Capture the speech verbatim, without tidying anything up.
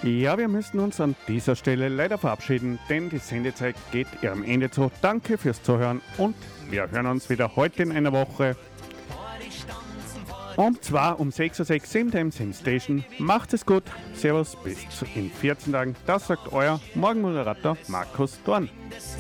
Ja, wir müssen uns an dieser Stelle leider verabschieden, denn die Sendezeit geht ihrem Ende zu. Danke fürs Zuhören und wir hören uns wieder heute in einer Woche. Und zwar um sechs Uhr sechs im Time Sim Station. Macht es gut. Servus, bis in vierzehn Tagen. Das sagt euer Morgenmoderator Markus Dorn.